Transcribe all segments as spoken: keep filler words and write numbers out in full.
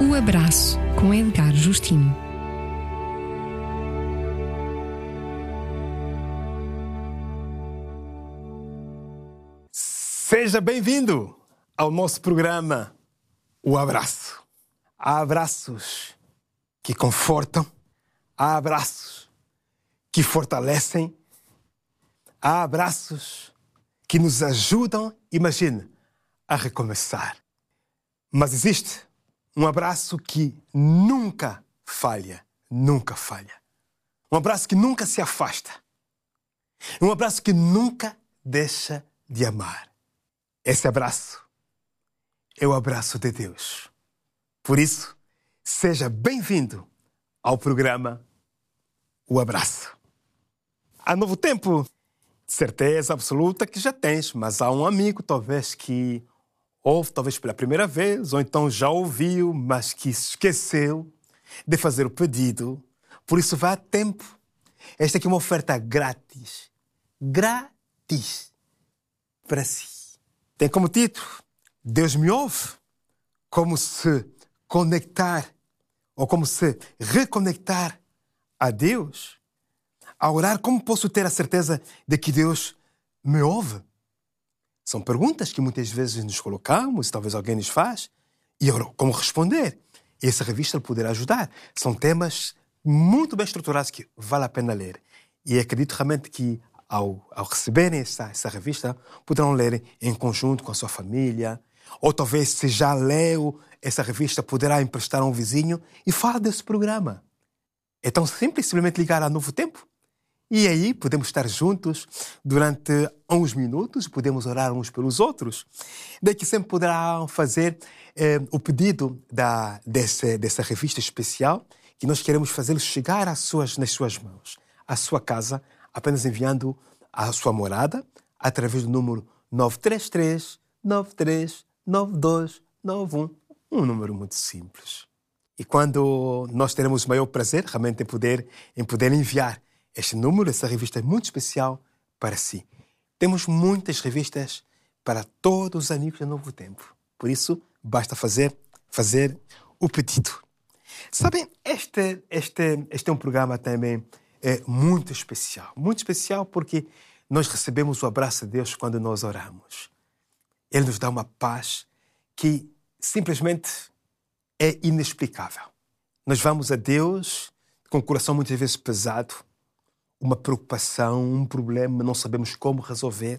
O Abraço, com Edgar Justino. Seja bem-vindo ao nosso programa O Abraço. Há abraços que confortam, há abraços que fortalecem, há abraços que nos ajudam, imagine, a recomeçar. Mas existe um abraço que nunca falha, nunca falha. Um abraço que nunca se afasta. Um abraço que nunca deixa de amar. Esse abraço é o abraço de Deus. Por isso, seja bem-vindo ao programa O Abraço. Há novo tempo, certeza absoluta que já tens, mas há um amigo talvez que ouve talvez pela primeira vez, ou então já ouviu, mas que esqueceu de fazer o pedido. Por isso vá a tempo. Esta aqui é uma oferta grátis. Grátis. Para si. Tem como título, Deus me ouve, como se conectar, ou como se reconectar a Deus. A orar, como posso ter a certeza de que Deus me ouve? São perguntas que muitas vezes nos colocamos, talvez alguém nos faz, e como responder? Essa revista poderá ajudar. São temas muito bem estruturados que vale a pena ler. E acredito realmente que Ao, ao receberem essa, essa revista, poderão ler em conjunto com a sua família, ou talvez se já leu essa revista, poderá emprestar a um vizinho e fala desse programa. É tão simples, simplesmente ligar a Novo Tempo. E aí podemos estar juntos durante uns minutos, podemos orar uns pelos outros. Daí que sempre poderão fazer eh, o pedido da, desse, dessa revista especial, que nós queremos fazê-lo chegar às suas, nas suas mãos, à sua casa, apenas enviando a sua morada através do número nove três três, nove três nove dois nove um. Um número muito simples. E quando nós teremos o maior prazer realmente em poder, em poder enviar este número, essa revista é muito especial para si. Temos muitas revistas para todos os amigos do Novo Tempo. Por isso, basta fazer, fazer o pedido. Sabem, este, este, este é um programa também é muito especial. Muito especial porque nós recebemos o abraço de Deus quando nós oramos. Ele nos dá uma paz que simplesmente é inexplicável. Nós vamos a Deus com o coração muitas vezes pesado, uma preocupação, um problema, não sabemos como resolver.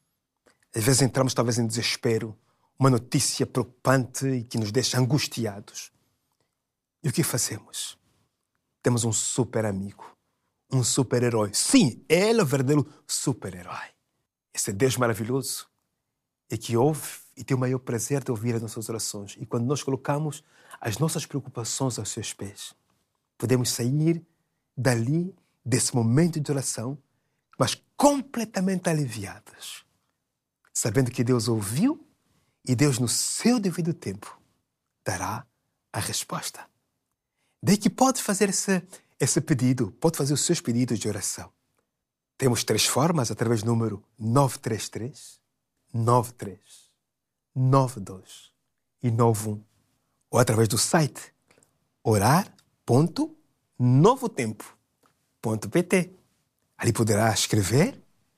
Às vezes entramos talvez em desespero, uma notícia preocupante e que nos deixa angustiados. E o que fazemos? Temos um super amigo. Um super-herói. Sim, ele é o verdadeiro super-herói. Esse Deus maravilhoso é que ouve e tem o maior prazer de ouvir as nossas orações. E quando nós colocamos as nossas preocupações aos seus pés, podemos sair dali, desse momento de oração, mas completamente aliviados, sabendo que Deus ouviu e Deus, no seu devido tempo, dará a resposta. Daí que pode fazer esse Esse pedido, pode fazer os seus pedidos de oração. Temos três formas, através do número nove três três, nove três nove dois e nove um. Ou através do site orar ponto novotempo ponto pt. Ali poderá escrever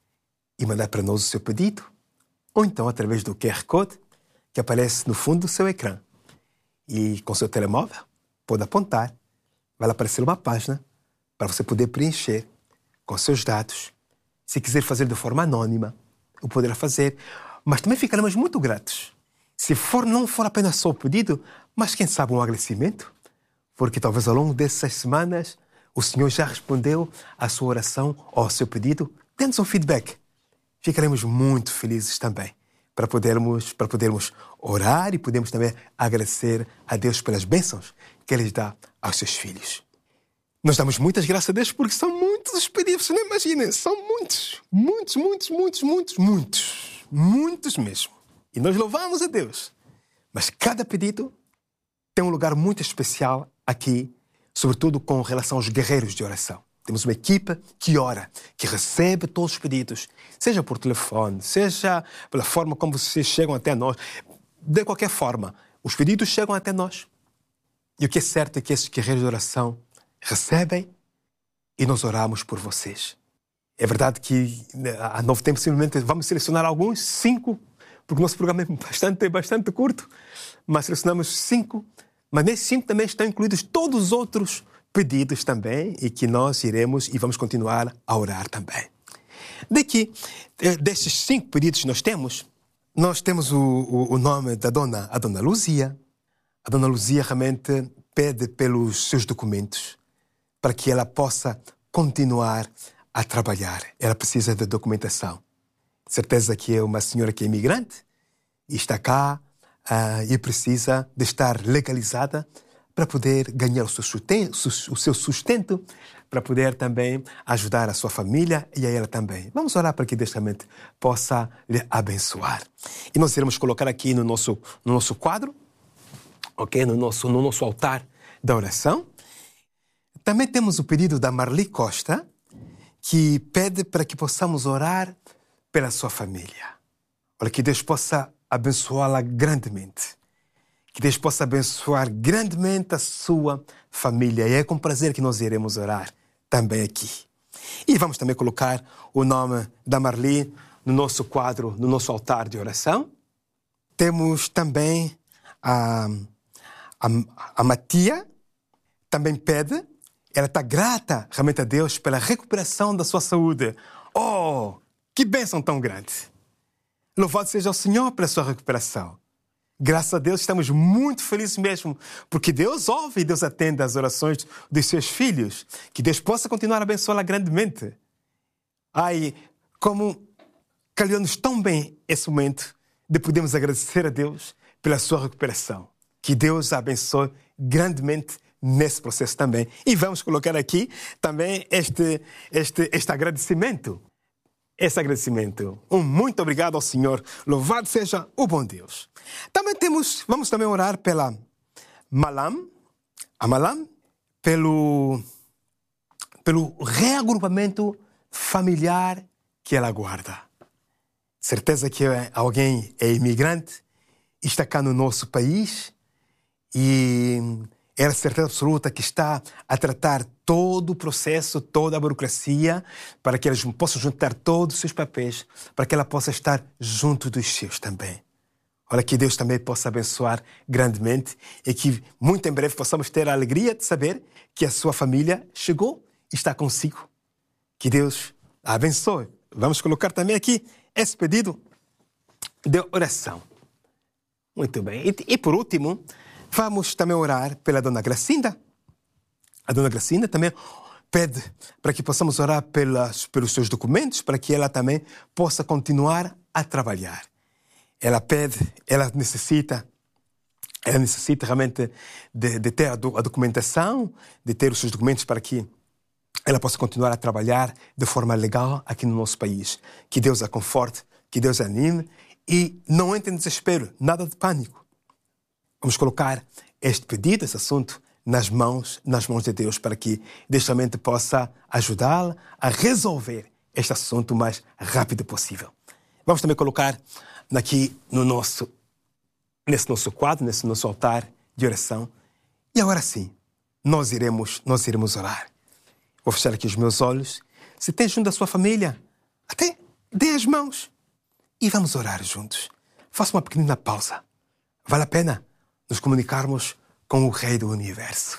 e mandar para nós o seu pedido. Ou então através do Q R Code que aparece no fundo do seu ecrã. E com seu telemóvel, pode apontar. Vai aparecer uma página para você poder preencher com seus dados. Se quiser fazer de forma anônima, o poderá fazer. Mas também ficaremos muito gratos. Se for, não for apenas só o pedido, mas quem sabe um agradecimento, porque talvez ao longo dessas semanas o Senhor já respondeu à sua oração ou ao seu pedido. Dê-nos um feedback. Ficaremos muito felizes também para podermos, para podermos orar e podermos também agradecer a Deus pelas bênçãos que Ele dá aos seus filhos. Nós damos muitas graças a Deus porque são muitos os pedidos, não imaginem, são muitos, muitos, muitos, muitos, muitos, muitos, muitos mesmo. E nós louvamos a Deus. Mas cada pedido tem um lugar muito especial aqui, sobretudo com relação aos guerreiros de oração. Temos uma equipa que ora, que recebe todos os pedidos, seja por telefone, seja pela forma como vocês chegam até nós. De qualquer forma, os pedidos chegam até nós. E o que é certo é que esses guerreiros de oração recebem e nós oramos por vocês. É verdade que há Novo Tempo simplesmente vamos selecionar alguns, cinco, porque o nosso programa é bastante, bastante curto, mas selecionamos cinco, mas nesses cinco também estão incluídos todos os outros pedidos também e que nós iremos e vamos continuar a orar também. Daqui, destes cinco pedidos que nós temos, nós temos o, o, o nome da dona, a dona Luzia. A dona Luzia realmente pede pelos seus documentos para que ela possa continuar a trabalhar. Ela precisa de documentação. Certeza que é uma senhora que é imigrante e está cá uh, e precisa de estar legalizada para poder ganhar o seu sustento, o seu sustento, para poder também ajudar a sua família e a ela também. Vamos orar para que Deus realmente possa lhe abençoar. E nós iremos colocar aqui no nosso, no nosso quadro, okay? no, nosso, no nosso altar da oração. Também temos o pedido da Marli Costa, que pede para que possamos orar pela sua família. Olha, que Deus possa abençoá-la grandemente. Que Deus possa abençoar grandemente a sua família. E é com prazer que nós iremos orar também aqui. E vamos também colocar o nome da Marli no nosso quadro, no nosso altar de oração. Temos também a, a, a Matia, também pede. Ela está grata realmente a Deus pela recuperação da sua saúde. Oh, que bênção tão grande! Louvado seja o Senhor pela sua recuperação. Graças a Deus estamos muito felizes mesmo, porque Deus ouve e Deus atende às orações dos seus filhos. Que Deus possa continuar a abençoá-la grandemente. Ai, como calhou-nos tão bem esse momento de podermos agradecer a Deus pela sua recuperação. Que Deus a abençoe grandemente nesse processo também. E vamos colocar aqui também este, este, este agradecimento. Esse agradecimento. Um muito obrigado ao Senhor. Louvado seja o bom Deus. Também temos, vamos também orar pela Malam, a Malam, pelo, pelo reagrupamento familiar que ela guarda. Certeza que alguém é imigrante, está cá no nosso país e é a certeza absoluta que está a tratar todo o processo, toda a burocracia, para que eles possam juntar todos os seus papéis, para que ela possa estar junto dos seus também. Olha, que Deus também possa abençoar grandemente e que muito em breve possamos ter a alegria de saber que a sua família chegou e está consigo. Que Deus a abençoe. Vamos colocar também aqui esse pedido de oração. Muito bem. E, e por último, vamos também orar pela Dona Gracinda. A Dona Gracinda também pede para que possamos orar pelas, pelos seus documentos, para que ela também possa continuar a trabalhar. Ela pede, ela necessita, ela necessita realmente de, de ter a, do, a documentação, de ter os seus documentos para que ela possa continuar a trabalhar de forma legal aqui no nosso país. Que Deus a conforte, que Deus a anime e não entre em desespero, nada de pânico. Vamos colocar este pedido, esse assunto, nas mãos, nas mãos de Deus, para que Deus realmente possa ajudá-la a resolver este assunto o mais rápido possível. Vamos também colocar aqui no nosso, nesse nosso quadro, nesse nosso altar de oração. E agora sim, nós iremos, nós iremos orar. Vou fechar aqui os meus olhos. Se tem junto da sua família, até dê as mãos e vamos orar juntos. Faça uma pequenina pausa. Vale a pena nos comunicarmos com o Rei do Universo.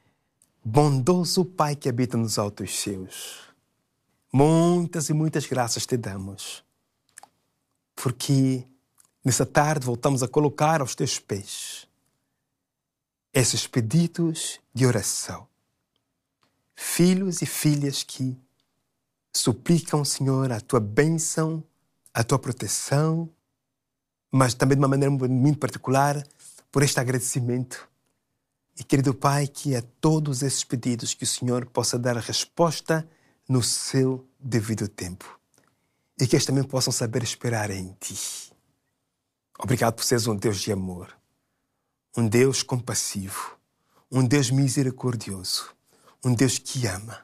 Bondoso Pai que habita nos altos céus, muitas e muitas graças te damos, porque nessa tarde voltamos a colocar aos teus pés esses pedidos de oração. Filhos e filhas que suplicam, Senhor, a tua bênção, a tua proteção, mas também de uma maneira muito particular por este agradecimento. E, querido Pai, que a todos esses pedidos que o Senhor possa dar a resposta no seu devido tempo. E que eles também possam saber esperar em Ti. Obrigado por seres um Deus de amor, um Deus compassivo, um Deus misericordioso, um Deus que ama.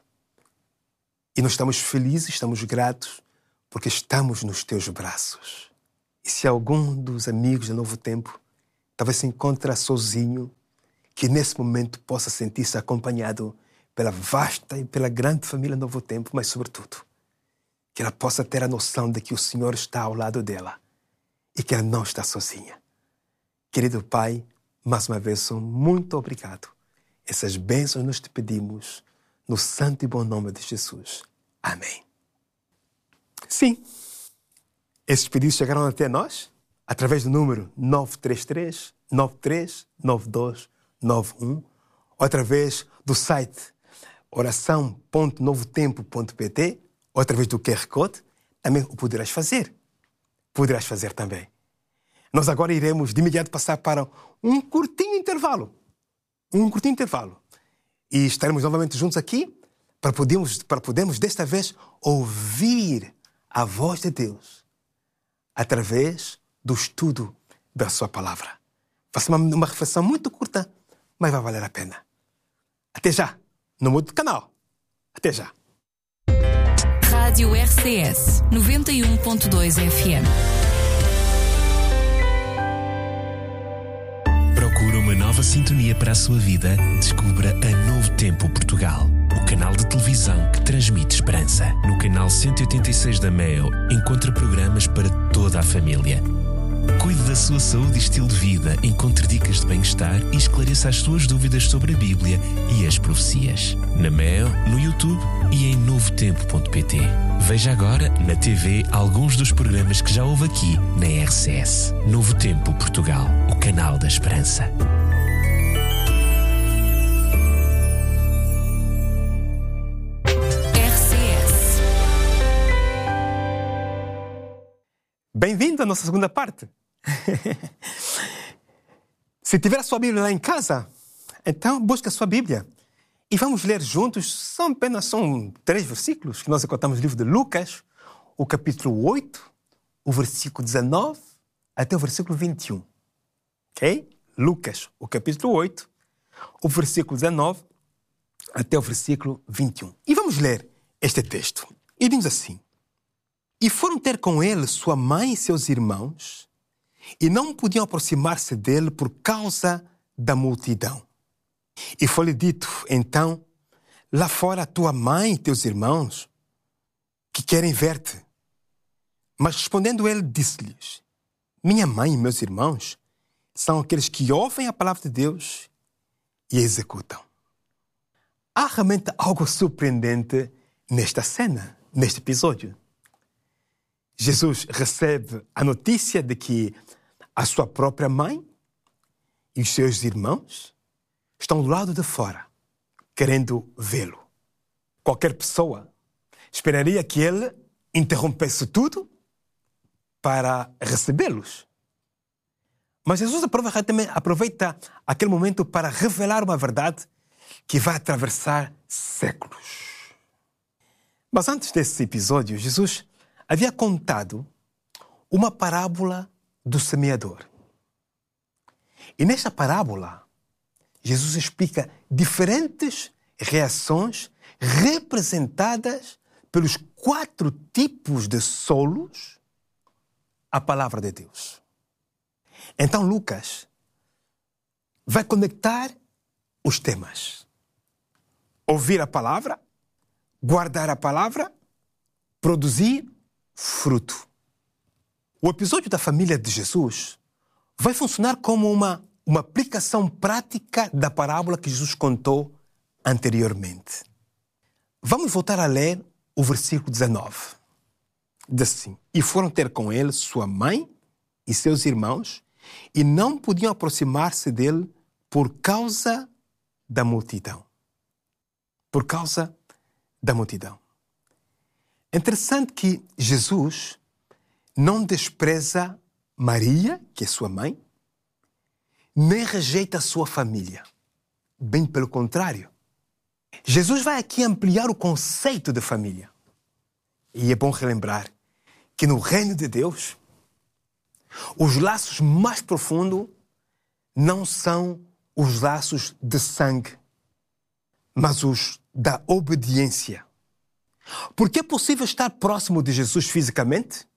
E nós estamos felizes, estamos gratos, porque estamos nos Teus braços. E se algum dos amigos do Novo Tempo talvez se encontre sozinho, que nesse momento possa sentir-se acompanhado pela vasta e pela grande família Novo Tempo, mas sobretudo, que ela possa ter a noção de que o Senhor está ao lado dela e que ela não está sozinha. Querido Pai, mais uma vez, muito obrigado. Essas bênçãos nós te pedimos no santo e bom nome de Jesus. Amém. Sim, esses pedidos chegaram até nós através do número nove três três, nove três nove dois nove um ou através do site oração ponto novo tempo ponto pt ou através do Q R Code. Também o poderás fazer. Poderás fazer também. Nós agora iremos de imediato passar para um curtinho intervalo. Um curtinho intervalo. E estaremos novamente juntos aqui para podermos, para podermos desta vez ouvir a voz de Deus através do estudo da sua palavra. Faça uma, uma reflexão muito curta, mas vai valer a pena. Até já, no mudo do canal. Até já. Rádio R C S noventa e um ponto dois F M. Procura uma nova sintonia para a sua vida? Descubra a Novo Tempo Portugal, o canal de televisão que transmite esperança. No canal cento e oitenta e seis da Meo, encontra programas para toda a família. Cuide da sua saúde e estilo de vida, encontre dicas de bem-estar e esclareça as suas dúvidas sobre a Bíblia e as profecias. Na Meo, no YouTube e em novo tempo ponto pt. Veja agora na T V alguns dos programas que já houve aqui na R C S. Novo Tempo Portugal, o canal da esperança. R C S. Bem-vindo à nossa segunda parte. Se tiver a sua Bíblia lá em casa, então busque a sua Bíblia. E vamos ler juntos, são apenas são três versículos que nós encontramos no livro de Lucas, o capítulo oito, o versículo dezenove até o versículo vinte e um. Ok? Lucas, o capítulo oito, o versículo dezenove até o versículo vinte e um. E vamos ler este texto. E diz assim: E foram ter com ele sua mãe e seus irmãos, e não podiam aproximar-se dele por causa da multidão. E foi-lhe dito, então, lá fora a tua mãe e teus irmãos, que querem ver-te. Mas respondendo ele, disse-lhes: Minha mãe e meus irmãos são aqueles que ouvem a palavra de Deus e a executam. Há realmente algo surpreendente nesta cena, neste episódio. Jesus recebe a notícia de que a sua própria mãe e os seus irmãos estão do lado de fora, querendo vê-lo. Qualquer pessoa esperaria que ele interrompesse tudo para recebê-los. Mas Jesus aproveita, também, aproveita aquele momento para revelar uma verdade que vai atravessar séculos. Mas antes desse episódio, Jesus havia contado uma parábola do semeador. E nesta parábola, Jesus explica diferentes reações representadas pelos quatro tipos de solos à palavra de Deus. Então Lucas vai conectar os temas. Ouvir a palavra, guardar a palavra, produzir fruto. O episódio da família de Jesus vai funcionar como uma, uma aplicação prática da parábola que Jesus contou anteriormente. Vamos voltar a ler o versículo dezenove. Diz assim: E foram ter com ele sua mãe e seus irmãos, e não podiam aproximar-se dele por causa da multidão. Por causa da multidão. É interessante que Jesus não despreza Maria, que é sua mãe, nem rejeita a sua família. Bem pelo contrário. Jesus vai aqui ampliar o conceito de família. E é bom relembrar que no reino de Deus, os laços mais profundos não são os laços de sangue, mas os da obediência. Porque é possível estar próximo de Jesus fisicamente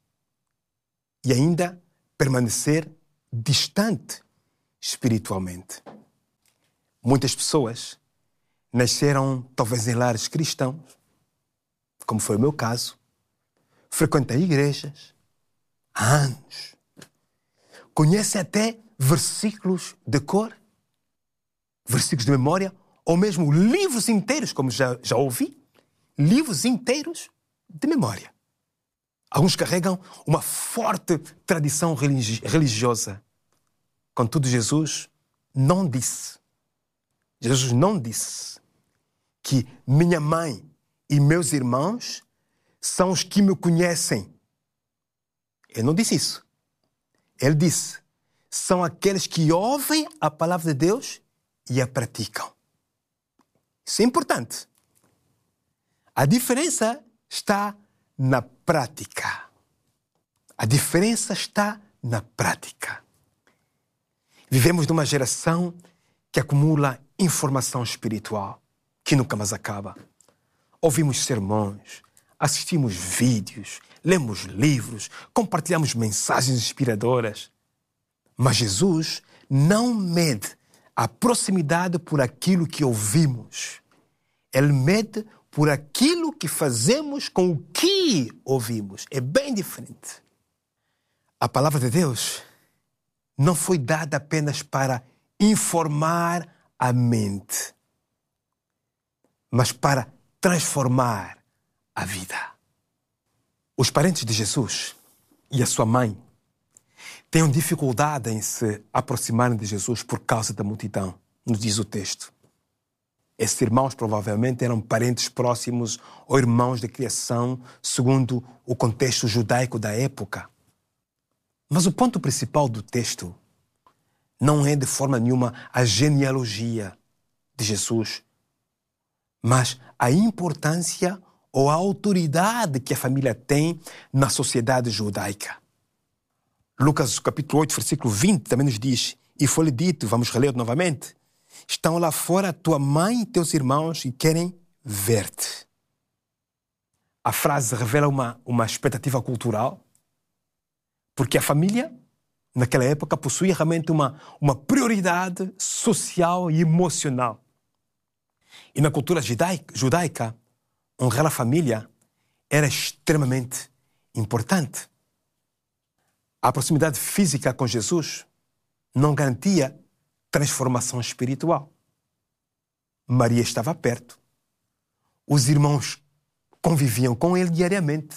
e ainda permanecer distante espiritualmente. Muitas pessoas nasceram talvez em lares cristãos, como foi o meu caso, frequentam igrejas há anos, conhecem até versículos de cor, versículos de memória, ou mesmo livros inteiros, como já, já ouvi, livros inteiros de memória. Alguns carregam uma forte tradição religi- religiosa. Contudo, Jesus não disse, Jesus não disse que minha mãe e meus irmãos são os que me conhecem. Ele não disse isso. Ele disse, são aqueles que ouvem a palavra de Deus e a praticam. Isso é importante. A diferença está na prática. A diferença está na prática. Vivemos numa geração que acumula informação espiritual, que nunca mais acaba. Ouvimos sermões, assistimos vídeos, lemos livros, compartilhamos mensagens inspiradoras. Mas Jesus não mede a proximidade por aquilo que ouvimos. Ele mede por aquilo que fazemos com o que ouvimos. É bem diferente. A palavra de Deus não foi dada apenas para informar a mente, mas para transformar a vida. Os parentes de Jesus e a sua mãe têm dificuldade em se aproximarem de Jesus por causa da multidão, nos diz o texto. Esses irmãos provavelmente eram parentes próximos ou irmãos de criação, segundo o contexto judaico da época. Mas o ponto principal do texto não é de forma nenhuma a genealogia de Jesus, mas a importância ou a autoridade que a família tem na sociedade judaica. Lucas capítulo oito, versículo vinte também nos diz, e foi-lhe dito, vamos reler novamente, estão lá fora tua mãe e teus irmãos e querem ver-te. A frase revela uma, uma expectativa cultural, porque a família, naquela época, possuía realmente uma, uma prioridade social e emocional. E na cultura judaica, judaica, honrar a família era extremamente importante. A proximidade física com Jesus não garantia transformação espiritual. Maria estava perto. Os irmãos conviviam com ele diariamente.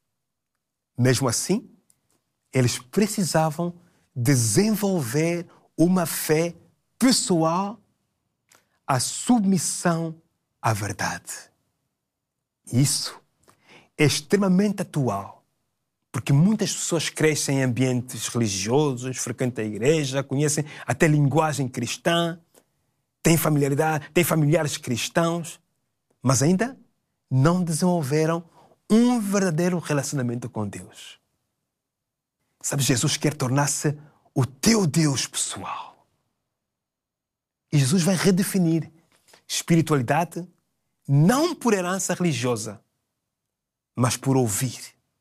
Mesmo assim, eles precisavam desenvolver uma fé pessoal, a submissão à verdade. Isso é extremamente atual, porque muitas pessoas crescem em ambientes religiosos, frequentam a igreja, conhecem até linguagem cristã, têm familiaridade, têm familiares cristãos, mas ainda não desenvolveram um verdadeiro relacionamento com Deus. Sabe, Jesus quer tornar-se o teu Deus pessoal. E Jesus vai redefinir espiritualidade não por herança religiosa, mas por ouvir.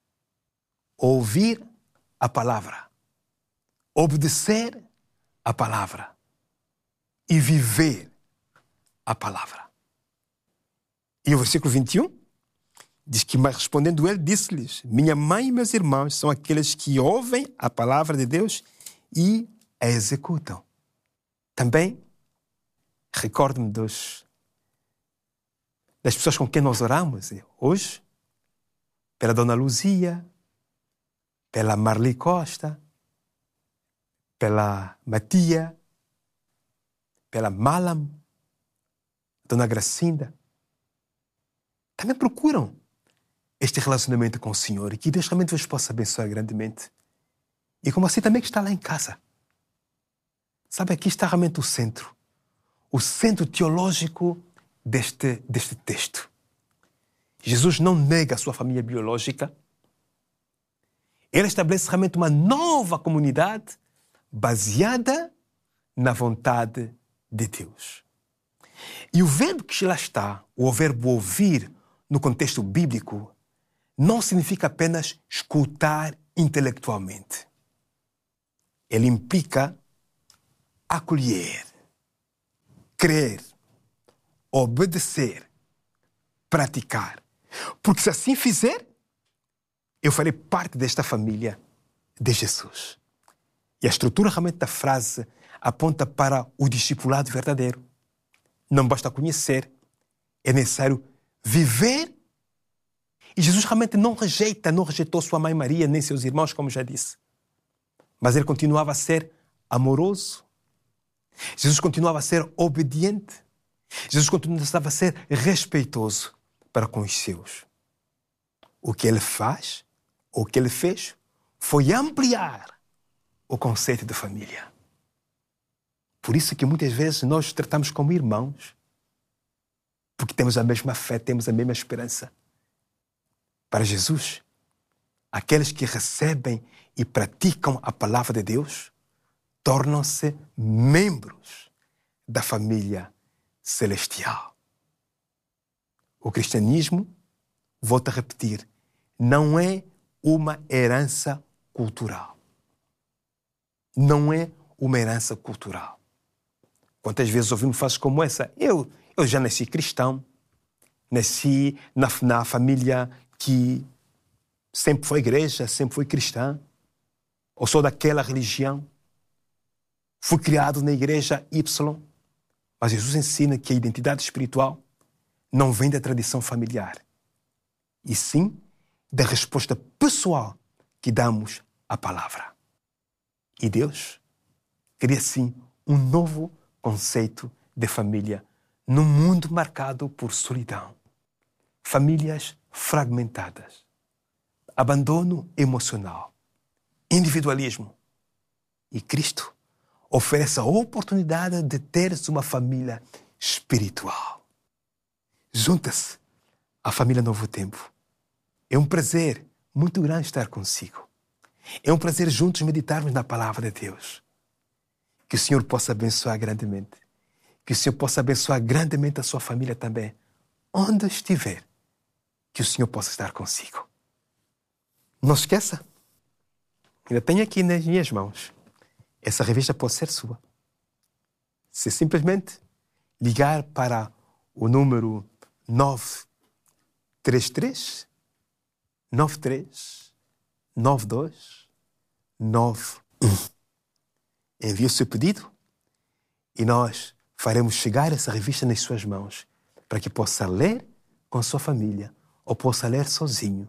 Ouvir a palavra, obedecer a palavra e viver a palavra. E o versículo vinte e um diz que, mas respondendo ele, disse-lhes, minha mãe e meus irmãos são aqueles que ouvem a palavra de Deus e a executam. Também recordo-me dos, das pessoas com quem nós oramos hoje, pela Dona Luzia, pela Marli Costa, pela Matia, pela Malam, Dona Gracinda. Também procuram este relacionamento com o Senhor e que Deus realmente vos possa abençoar grandemente. E como assim também que está lá em casa. Sabe, aqui está realmente o centro, o centro teológico deste, deste texto. Jesus não nega a sua família biológica. Ele estabelece realmente uma nova comunidade baseada na vontade de Deus. E o verbo que lá está, o verbo ouvir, no contexto bíblico, não significa apenas escutar intelectualmente. Ele implica acolher, crer, obedecer, praticar. Porque se assim fizer, eu farei parte desta família de Jesus. E a estrutura realmente da frase aponta para o discipulado verdadeiro. Não basta conhecer, é necessário viver. E Jesus realmente não rejeita, não rejeitou sua mãe Maria, nem seus irmãos, como já disse. Mas ele continuava a ser amoroso. Jesus continuava a ser obediente. Jesus continuava a ser respeitoso para com os seus. O que ele faz, o que ele fez, foi ampliar o conceito de família. Por isso que muitas vezes nós os tratamos como irmãos, porque temos a mesma fé, temos a mesma esperança. Para Jesus, aqueles que recebem e praticam a palavra de Deus tornam-se membros da família celestial. O cristianismo, volto a repetir, não é uma herança cultural. Não é uma herança cultural. Quantas vezes ouvimos frases como essa? Eu, eu já nasci cristão, nasci na, na família que sempre foi igreja, sempre foi cristã, ou sou daquela religião, fui criado na igreja Y. Mas Jesus ensina que a identidade espiritual não vem da tradição familiar, e sim da resposta pessoal que damos à palavra. E Deus cria, sim, um novo conceito de família num mundo marcado por solidão, famílias fragmentadas, abandono emocional, individualismo. E Cristo oferece a oportunidade de teres uma família espiritual. Junta-se à família Novo Tempo. É um prazer muito grande estar consigo. É um prazer juntos meditarmos na palavra de Deus. Que o Senhor possa abençoar grandemente. Que o Senhor possa abençoar grandemente a sua família também. Onde estiver, que o Senhor possa estar consigo. Não se esqueça, ainda tenho aqui nas minhas mãos. Essa revista pode ser sua. Se simplesmente ligar para o número nove três três, nove três, nove dois, nove um. Envie o seu pedido e nós faremos chegar essa revista nas suas mãos para que possa ler com a sua família ou possa ler sozinho.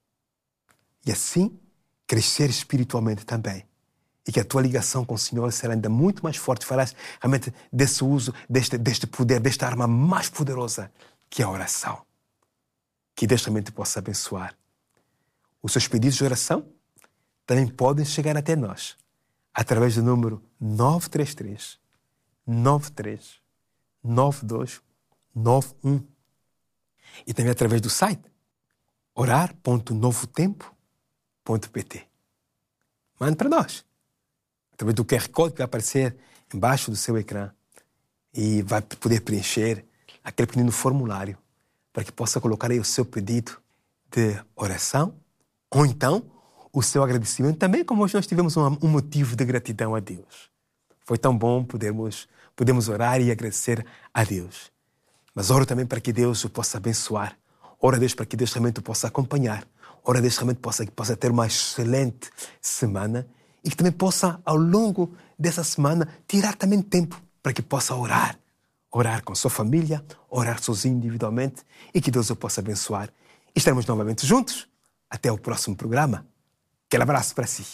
E assim crescer espiritualmente também. E que a tua ligação com o Senhor será ainda muito mais forte. Farás realmente desse uso, deste, deste poder, desta arma mais poderosa que é a oração. Que Deus também te possa abençoar. Os seus pedidos de oração também podem chegar até nós através do número nove três três, nove três, nove dois, nove um. E também através do site orar ponto novo tempo ponto pt. Mande para nós. Através do Q R Code que vai aparecer embaixo do seu ecrã. E vai poder preencher aquele pequeno formulário para que possa colocar aí o seu pedido de oração ou então o seu agradecimento também, como hoje nós tivemos um, um motivo de gratidão a Deus. Foi tão bom podermos, podermos orar e agradecer a Deus. Mas oro também para que Deus o possa abençoar. Oro a Deus para que Deus realmente o possa acompanhar. Oro a Deus realmente possa, que possa ter uma excelente semana e que também possa, ao longo dessa semana, tirar também tempo para que possa orar. Orar com sua família, orar sozinho individualmente e que Deus o possa abençoar. E estaremos novamente juntos. Até o próximo programa. Aquele abraço para si.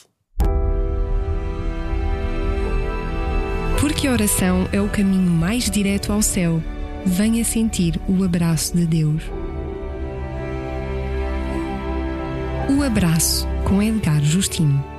Porque a oração é o caminho mais direto ao céu. Venha sentir o abraço de Deus. O Abraço, com Edgar Justino.